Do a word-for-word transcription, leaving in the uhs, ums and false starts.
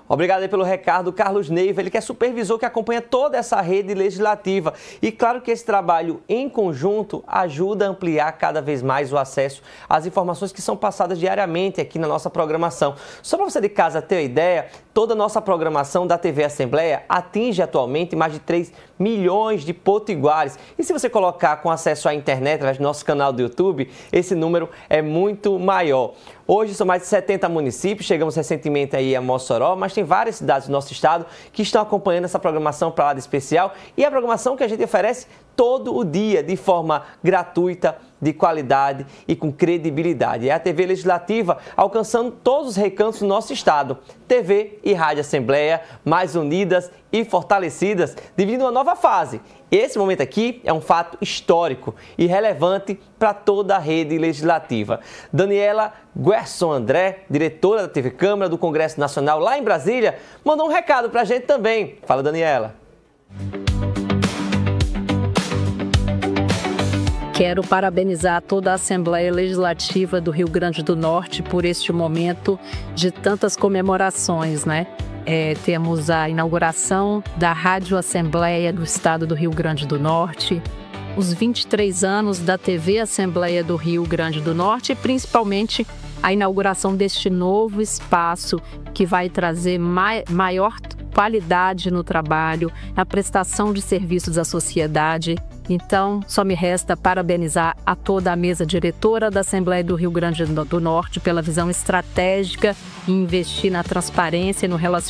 Obrigado aí pelo recado, Carlos Neiva, ele que é supervisor que acompanha toda essa rede legislativa. E claro que esse trabalho em conjunto ajuda a ampliar cada vez mais o acesso às informações que são passadas diariamente aqui na nossa programação. Só para você de casa ter uma ideia, toda a nossa programação da T V Assembleia atinge atualmente mais de três milhões de potiguares. E se você colocar com acesso à internet, através do nosso canal do YouTube, esse número é muito maior. Hoje são mais de setenta municípios, chegamos recentemente aí a Mossoró, mas tem várias cidades do nosso estado que estão acompanhando essa programação para lá de especial e a programação que a gente oferece todo o dia, de forma gratuita, de qualidade e com credibilidade. É a T V Legislativa alcançando todos os recantos do nosso estado. T V e Rádio Assembleia mais unidas e fortalecidas, dividindo uma nova fase. Esse momento aqui é um fato histórico e relevante para toda a rede legislativa. Daniela Guerson André, diretora da T V Câmara do Congresso Nacional lá em Brasília, mandou um recado para a gente também. Fala, Daniela. Quero parabenizar toda a Assembleia Legislativa do Rio Grande do Norte por este momento de tantas comemorações, né? É, temos a inauguração da Rádio Assembleia do Estado do Rio Grande do Norte, os vinte e três anos da T V Assembleia do Rio Grande do Norte e principalmente a inauguração deste novo espaço que vai trazer mai- maior qualidade no trabalho, na prestação de serviços à sociedade. Então, só me resta parabenizar a toda a mesa diretora da Assembleia do Rio Grande do Norte pela visão estratégica em investir na transparência e no relacionamento